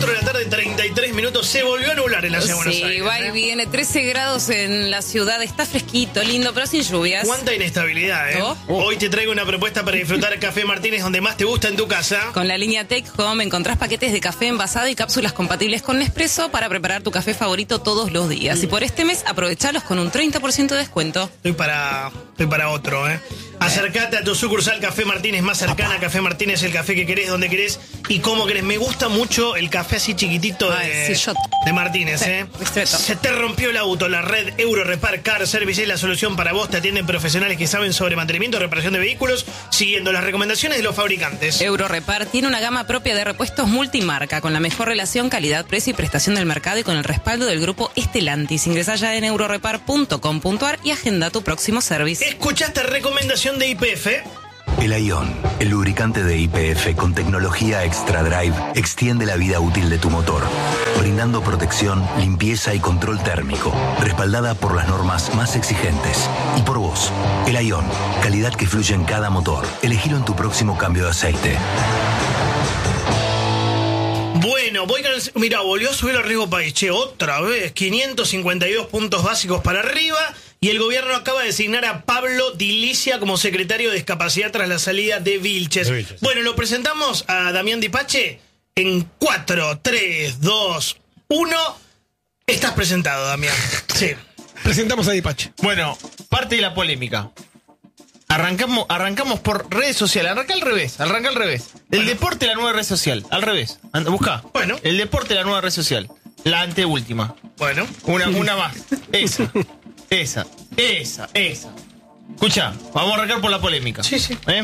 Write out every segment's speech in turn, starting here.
4 de la tarde, 33 minutos. Se volvió a nublar en la ciudad de Buenos Aires. Sí, va y viene. 13 grados en la ciudad. Está fresquito, lindo, pero sin lluvias. Cuánta inestabilidad, ¿eh? Hoy te traigo una propuesta para disfrutar Café Martínez donde más te gusta en tu casa. Con la línea Take Home encontrás paquetes de café envasado y cápsulas compatibles con Nespresso para preparar tu café favorito todos los días. Y por este mes, aprovechalos con un 30% de descuento. Estoy para otro, ¿eh? Acércate a tu sucursal Café Martínez más cercana. Café Martínez, el café que querés, donde querés y cómo querés. Me gusta mucho el café así chiquitito de Martínez, ¿eh? Se te rompió el auto. La red Eurorepar Car Service es la solución para vos. Te atienden profesionales que saben sobre mantenimiento y reparación de vehículos, siguiendo las recomendaciones de los fabricantes. Eurorepar tiene una gama propia de repuestos multimarca, con la mejor relación calidad-precio y prestación del mercado y con el respaldo del grupo Estelantis. Ingresá ya en eurorepar.com.ar y agenda tu próximo service. ¿Escuchaste recomendación de YPF? El Aion, el lubricante de YPF con tecnología Extra Drive, extiende la vida útil de tu motor, brindando protección, limpieza y control térmico, respaldada por las normas más exigentes. Y por vos, el Aion, calidad que fluye en cada motor. Elegilo en tu próximo cambio de aceite. Bueno, mira, volvió a subir el riesgo país. Che, otra vez, 552 puntos básicos para arriba. Y el gobierno acaba de designar a Pablo Dilicia como secretario de Discapacidad tras la salida de Vilches. Bueno, lo presentamos a Damián Dipache en 4, 3, 2, 1. Estás presentado, Damián. Sí. Presentamos a Dipache. Bueno, parte de la polémica. Arrancamos por redes sociales. Arranca al revés. El deporte, la nueva red social. Al revés. Busca. Bueno. El deporte, la nueva red social. La anteúltima. Bueno. Una más. Esa. Escucha, vamos a arrancar por la polémica. Sí.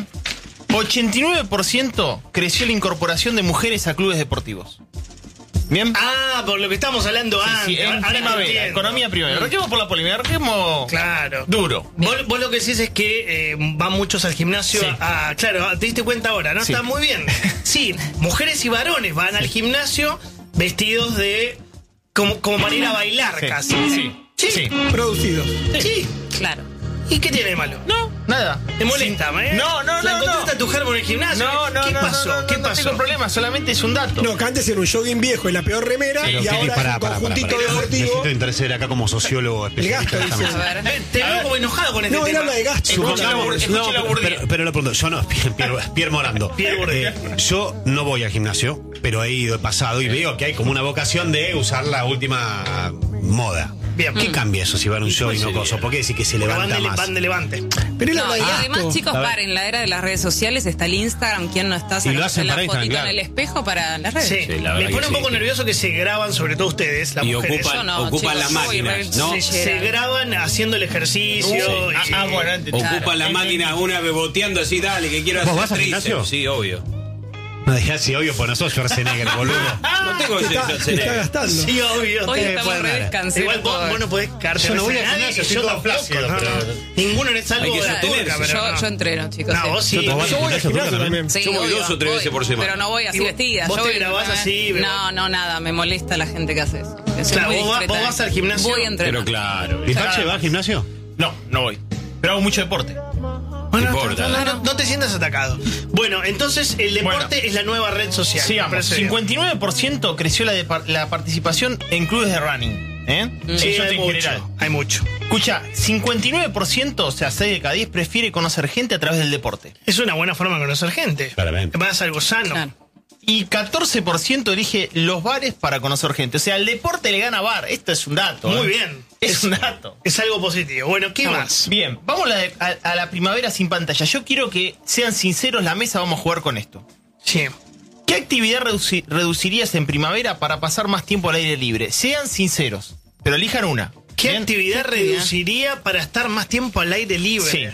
89% creció la incorporación de mujeres a clubes deportivos. ¿Bien? Ah, por lo que estamos hablando antes. Sí, en primavera, economía primavera. Arranquemos por la polémica, claro. Duro. Vos lo que decís es que van muchos al gimnasio. Sí. Claro, te diste cuenta ahora, ¿no? Sí. Está muy bien. Sí, mujeres y varones van al gimnasio vestidos de como para ir a bailar casi. Sí. Producidos. Sí. Claro. ¿Y qué tiene de malo? No, nada. ¿Te molesta, eh? No. ¿La encontraste a tu germo en el gimnasio? No. ¿Qué pasó? ¿Qué No pasó? tengo problema, solamente es un dato. No, que antes era un jogging viejo y la peor remera, y ahora es un conjuntito deportivo. Necesito interceder acá como sociólogo El gasto, especialista. dice. A ver. Te veo como enojado con este No, él tema. habla de gasto. Escuché la burdía. Pero lo pregunto, yo no, Pierre Morando. Pierre Bourdieu. Yo no voy al gimnasio, pero he ido, he pasado y veo que hay como una vocación de usar la última moda. Bien. ¿Qué cambia eso si van a un show y no coso? ¿Por qué decir que se levanta más? Van de levante. Pero él No, habla y de además, gasto. chicos, paren, la era de las redes sociales está el Instagram, ¿quién no está Y lo hacen sacándose la para Instagram, fotito claro. en el espejo para las redes? Sí, la verdad me pone que un poco sí. nervioso que se graban, sobre todo ustedes, las Y mujeres. Yo no, ocupan chicos, las yo voy máquinas, re ¿no? Se graban haciendo el ejercicio. Bueno, antes. Ocupan la máquina, una beboteando así, dale, que quiero ¿Vos hacer vas al tríceps. gimnasio? Sí, obvio. No dejás si obvio, pues no sos Schwarzenegger, boludo. No tengo ese Está gastando. Sí, obvio. Hoy te estamos pueden re dar. descansados. Igual vos no podés quedarte. Yo no voy al nadie, gimnasio, y estoy yo todo tampoco, flácido, no. Ninguno es algo Hay que de la sostenerse. turca, pero Yo entreno, chicos. No, vos sí. Yo voy al gimnasio también. Sí, Yo voy obvio, 2 o 3 veces por semana. Pero no voy así Y vos- vestida. vos yo te voy- grabás así, pero- No, nada, me molesta la gente que hace eso. Yo soy Claro, muy vos discreta. vas al gimnasio. Voy a entrenar. Pero claro. ¿Y Pache va al gimnasio? No voy. Pero hago mucho deporte. Bueno, importa. no te sientas atacado. Bueno, entonces el deporte es la nueva red social. Sigamos. Me parece bien. 59% creció la participación en clubes de running. Sí, Eso hay en mucho, general. hay mucho. Escucha, 59%, o sea, 6 de cada 10 prefiere conocer gente a través del deporte. Es una buena forma de conocer gente. Claramente. Vas a algo sano. Claro. Y 14% elige los bares para conocer gente. O sea, el deporte le gana a bar. Esto es un dato. Muy bien. Es un dato. Es algo positivo. Bueno, ¿qué más? Bien, vamos a la primavera sin pantalla. Yo quiero que sean sinceros la mesa, vamos a jugar con esto. Sí. ¿Qué actividad reducirías en primavera para pasar más tiempo al aire libre? Sean sinceros, pero elijan una. ¿Qué ¿Bien? actividad reduciría para estar más tiempo al aire libre? Sí.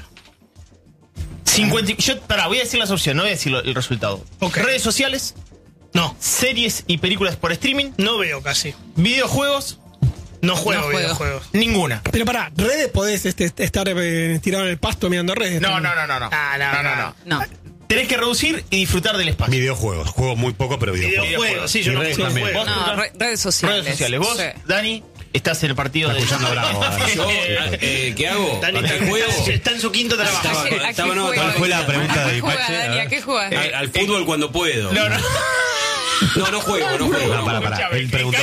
Voy a decir las opciones, no voy a decir el resultado. Ok. Redes sociales, No, series y películas por streaming, no veo casi. videojuegos, No juego No juego. videojuegos. ninguna. Pero pará, redes podés estar tirado en el pasto mirando redes. No. No. Tenés que reducir y disfrutar del espacio. Videojuegos. Juego muy poco, pero videojuegos. Videojuegos, sí, yo Y no redes juego también. juegos. No, redes sociales. Redes sociales. Vos, Sí. Dani, estás en el partido de... Escuchando Bravo. Yo, ¿qué hago? Dani ¿A qué juego? está en su quinto trabajo. Estaba- estaba- no, ¿Cuál fue la pregunta ¿A de qué juega, Dipache? Dani? ¿A qué juega? Al fútbol cuando puedo. No. No juego. No, para. Él preguntó.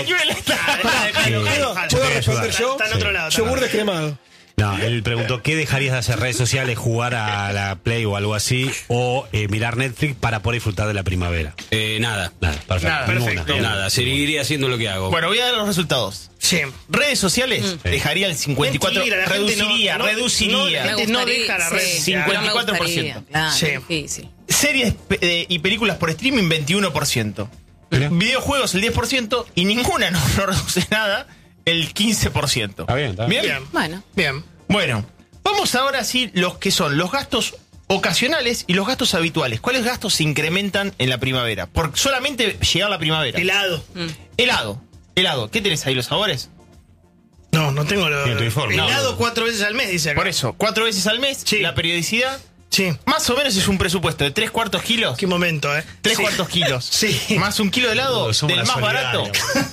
¿Puedo responder yo? Está en otro lado. Yogur descremado. No, él preguntó qué dejarías de hacer, redes sociales, jugar a la Play o algo así, o mirar Netflix para poder disfrutar de la primavera. Nada. Perfecto. Nada, perfecto. Nada, seguiría haciendo lo que hago. Bueno, voy a dar los resultados. Sí. Redes sociales, dejaría el 54%. Mentira, la gente reduciría. la gente no deja la red. Sí, 54%. Claro, Sí. difícil. Series y películas por streaming, 21%. Videojuegos, el 10%. Y ninguna no reduce nada, el 15%. Está bien. Bien. Bueno. Bien. Bueno, vamos ahora sí los que son los gastos ocasionales y los gastos habituales. ¿Cuáles gastos se incrementan en la primavera? Por solamente llegar la primavera. Helado. Helado. ¿Qué tenés ahí, los sabores? No tengo lo. Tiene tu informe. Helado 4 veces al mes, dice acá. Por eso, 4 veces al mes, Sí. la periodicidad. Sí. Más o menos es un presupuesto de 3/4 kilos. Qué momento, 3/4 kilos. Sí. Más un kilo de helado, No, somos del una más barato.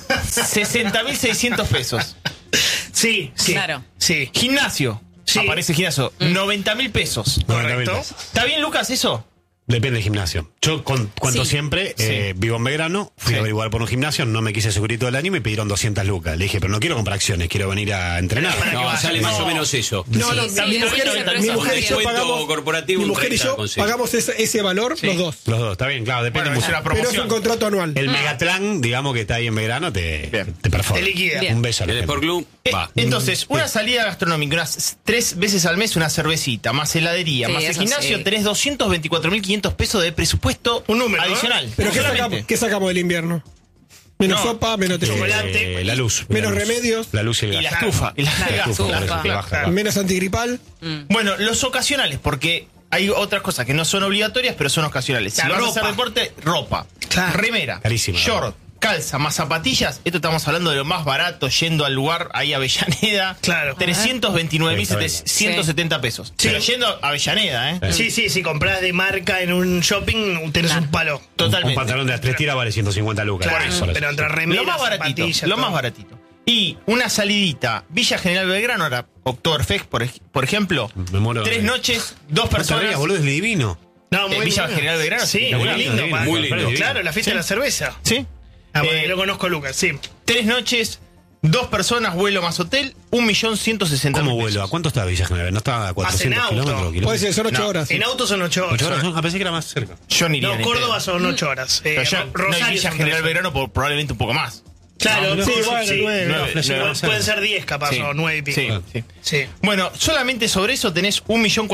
60.600 pesos. Sí. Claro. Sí. Gimnasio. Sí. Aparece gimnasio. 90.000 pesos. 90.000 Correcto. pesos. ¿Está bien, Lucas, eso? Depende del gimnasio. Yo cuento Sí. siempre, Sí. vivo en Belgrano, fui Sí. a averiguar por un gimnasio, no me quise suscribir todo el año y me pidieron 200 lucas. Le dije, pero no quiero comprar acciones, quiero venir a entrenar. No, sale más o menos eso. No, Sí, mi sí, mujer, sí, mi sí, mujer y yo descuento pagamos. corporativo, Mi un mujer y 30 yo consigo. pagamos ese valor, los dos. Los dos, está bien, claro, depende Bueno, es mucho. una Pero es promoción. un contrato anual. El Megatlan, digamos que está ahí en Belgrano, te perfora. Te liquida. Bien. Un beso a la El gente. Sport Club, va. Entonces, una salida gastronómica, unas 3 veces al mes una cervecita, más heladería, Sí, más el eso gimnasio, sí. tenés 224.500 pesos de presupuesto Un número, adicional. ¿Pero Solamente. qué sacamos del invierno? Menos No. sopa, menos té, Chocolate. La luz. Menos la luz. remedios. La luz y el Y la gas. estufa. Y la Claro, gas, estufa. claro. Porque baja. menos antigripal. Bueno, los ocasionales, porque hay otras cosas que no son obligatorias, pero son ocasionales. Si La vas a ropa. hacer deporte, ropa, Claro. remera, Carísima. short, calza, más zapatillas. Esto estamos hablando de lo más barato, yendo al lugar ahí a Avellaneda. Claro. 329.170 pesos. Sí. Pero yendo a Avellaneda, Sí, si compras de marca en un shopping, tenés un palo. Un Totalmente. pantalón de las 3 tiras vale 150 lucas. Claro, Por eso. pero entre remeras, Lo más baratito, zapatillas, lo todo. más baratito. Y una salidita, Villa General Belgrano, ahora Oktoberfest, por ejemplo. Me muero. 3 noches, 2 No te personas. rías, boludo, es divino. No, muy Villa lindo. General Belgrano, Sí, muy espectacular. lindo. Divino, pa. muy lindo. Claro, la fiesta de la cerveza. ¿Sí? Lo conozco, Lucas, sí. 3 noches, 2 personas, vuelo más hotel, 1.160.000 ¿Cómo pesos. vuelo? ¿A cuánto está Villa General? ¿No está a 400 auto. kilómetros? Puede ser, son 8 No, horas. sí. En auto son 8 ¿8 horas. horas? Ah, pensé que era más cerca. Yo no iría No, ni Córdoba pedo. son 8 horas. Pero yo, no, y Rosario Villa son General 3 Belgrano probablemente un poco más. Claro, No, sí, no, bueno, sí, nueve, nueve, no, nueve. pueden ser 10 capaz, Sí. o 9 y pico. Sí, sí. Sí. Bueno, solamente sobre eso tenés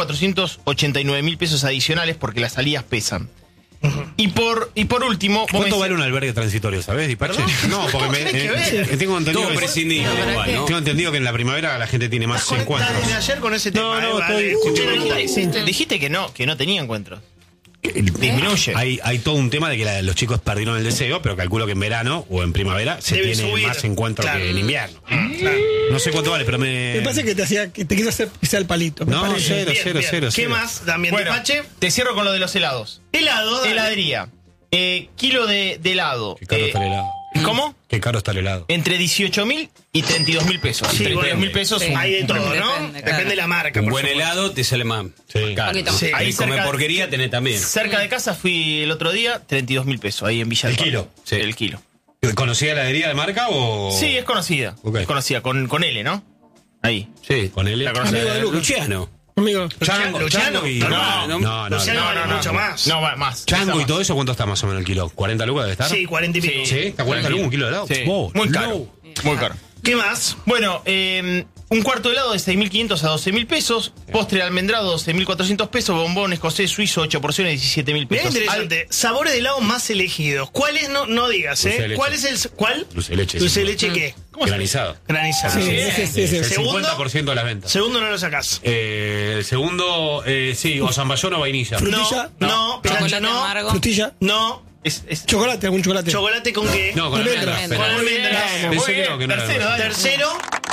1.489.000 pesos adicionales porque las salidas pesan. Y por último, vos ¿Cuánto me vale un albergue transitorio, sabés, Dipache? No, porque ¿Qué tiene que ver? tengo entendido Todo que, prescindible, ¿para igual, qué? ¿no? tengo entendido que en la primavera la gente tiene más Estás conectada encuentros. desde ayer con ese tema. No, vale. estoy- Escuché la no, nota no, y hiciste. dijiste que no tenía encuentros. Disminuye. Hay todo un tema de que los chicos perdieron el deseo, pero calculo que en verano o en primavera se Debe tiene subir. más encuentros Claro. que en invierno. Claro. No sé cuánto vale, pero Me parece que te quiso hacer pisar el palito. me No, parece. cero, Bien, cero, bien. cero, ¿Qué cero. más? También Bueno, despache. te cierro con lo de los helados. Helado. dale. Heladería. Kilo de helado. Qué caro está el helado. ¿Cómo? Qué caro está el helado. Entre 18.000 y 32.000 pesos. Sí, 32.000 pesos. Sí. Hay de todo, ¿no? Depende, claro. Depende de la marca. Un por buen supuesto. helado te sale más Sí. caro. Poquito más. Sí. Ahí Ahí come cerca- porquería tenés también. Cerca de casa fui el otro día, 32.000 pesos, ahí en Villa ¿El del Parque. kilo? Sí. El kilo. ¿Conocía la heladería de marca o...? Sí, es conocida. Ok. Es conocida, con L, ¿no? Ahí. Sí. Con él. La conocí. Amigo de Lucas. Luciano. Amigo. Chango, Luciano, Chango y... no, no, Luciano vale mucho más. No, más. Chango Esa y todo eso, ¿cuánto está más o menos el kilo? ¿40 lucas debe estar? Sí, 40 y pico. ¿Sí? ¿Está 40 lucas un kilo de helado? Sí. Wow, Muy no. caro. Muy caro. ¿Qué más? Bueno, un cuarto de helado de 6.500 a 12.000 pesos. Postre de almendrado, 12.400 pesos. Bombón escocés suizo, 8 porciones, 17.000 Mirá pesos. interesante. Sabores de helado más elegidos. ¿Cuáles? No digas, Dulce de ¿eh? leche. ¿Cuál es el. ¿Cuál? Dulce de leche. Dulce de sí. leche, ¿qué? Granizado. Granizado. Sí, Bien. sí, sí, sí. El Segundo. 50% de las ventas. Segundo no lo sacás. El segundo, sí, o zamballón o vainilla. Frutilla. No, plancha Chocolate no. amargo. Frutilla. No. Chocolate, algún chocolate. ¿Chocolate con qué? No, con Almendra. almendras. Con almendras. Pensé que no, que no era Tercero, almendras. dale. Tercero,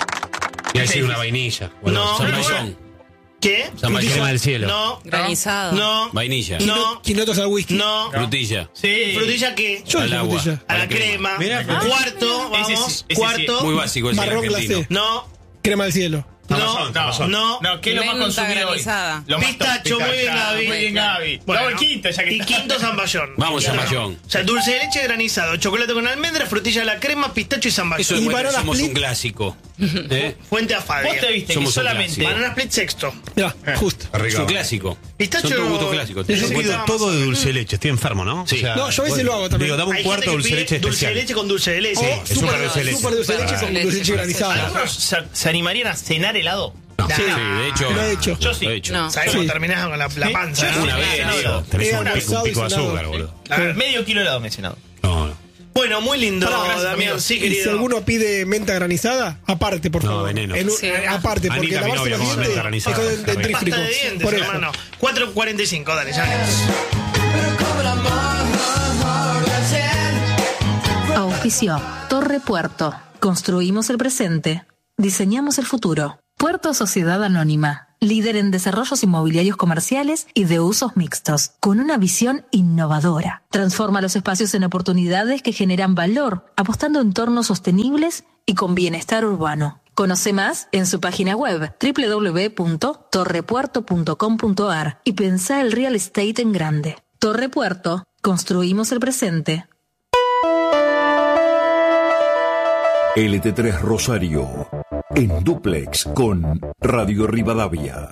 Y ahí sí, una vainilla. No. Zamballón. ¿qué? Zamballón. Crema del cielo. No. Granizado. No. Vainilla. No. Quinotos al whisky. No. Frutilla. Sí. ¿Frutilla qué? Yo Al dije agua. frutilla. A la crema. Mirá, Cuarto, Ese vamos. sí, ese sí. Cuarto. Muy básico ese Marrón argentino. glacé. No. Crema del cielo. No. ¿Qué es lo más Menta consumido hoy? granizada. Lo más Pistacho, muy bien, Gaby. Muy bien, Gaby. Bueno, Vamos al quinto, ya que y está. quinto zamballón. Vamos, zamballón. O sea, dulce de leche granizado, chocolate con almendra, frutilla a la crema, pistacho y zamballón. Eso Y demuestra que banana somos split. un clásico. ¿Eh? Fuente a Fabia. Vos te viste que Somos un solamente... clásico. Banana split sexto. Mirá, justo. Es un clásico. Pistacho- Son todos gustos clásicos. Yo he Necesito- seguido todo de dulce de leche, estoy enfermo, ¿no? Sí. No, yo a veces lo hago también. Digo, dame un Hay cuarto de gente dulce que de leche pide dulce de especial. leche con dulce de leche. Oh, es súper dulce de leche. super dulce de leche con dulce de leche granizada. ¿Algunos se animarían a cenar helado? No. Sí, de hecho. lo he hecho. Yo sí. Lo he hecho. No. ¿Sabes Sí. cómo terminás con la panza? Yo no? Una vez, digo. Tenés un almorzado pico de y cenado. azúcar, boludo. Medio kilo de helado me he cenado. No. Bueno, muy lindo, Pará, gracias, Damián. amigo. Sí, Y querido. si alguno pide menta granizada, aparte, por No, favor. veneno. Sí. Aparte, porque Anita, mi lavarse novia, los come dientes menta es granizada. con Pasta dentrífrico. de dientes, Por eso. hermano. 4:45, dale, ya. Auspicio. Torre Puerto. Construimos el presente. Diseñamos el futuro. Puerto Sociedad Anónima. Líder en desarrollos inmobiliarios comerciales y de usos mixtos. Con una visión innovadora. Transforma los espacios en oportunidades que generan valor, apostando en entornos sostenibles y con bienestar urbano. Conoce más en su página web www.torrepuerto.com.ar y pensá el real estate en grande. Torre Puerto. Construimos el presente. LT3 Rosario, en dúplex con Radio Rivadavia.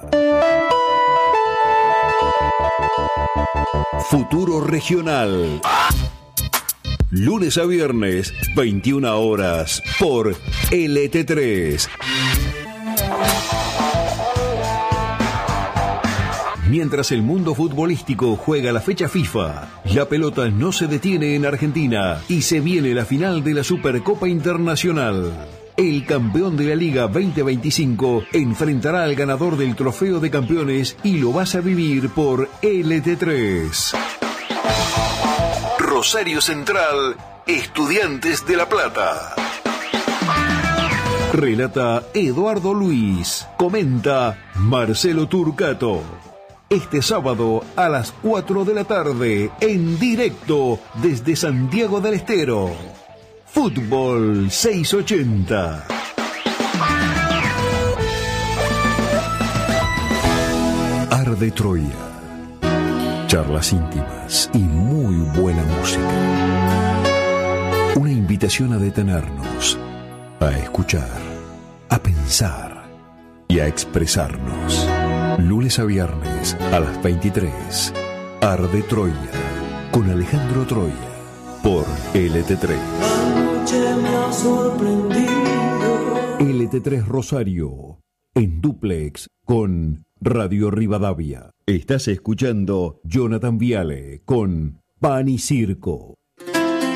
Futuro Regional. Lunes a viernes, 21 horas, por LT3. Mientras el mundo futbolístico juega la fecha FIFA, la pelota no se detiene en Argentina y se viene la final de la Supercopa Internacional. El campeón de la Liga 2025 enfrentará al ganador del Trofeo de Campeones y lo vas a vivir por LT3. Rosario Central, Estudiantes de La Plata. Relata Eduardo Luis. Comenta Marcelo Turcato. Este sábado a las 4 de la tarde, en directo desde Santiago del Estero. Fútbol 680. Arde Troya. Charlas íntimas y muy buena música. Una invitación a detenernos, a escuchar, a pensar y a expresarnos. Lunes a viernes a las 23. Arde Troya con Alejandro Troya por LT3. LT3 Rosario en dúplex con Radio Rivadavia. Estás escuchando Jonathan Viale con Pan y Circo.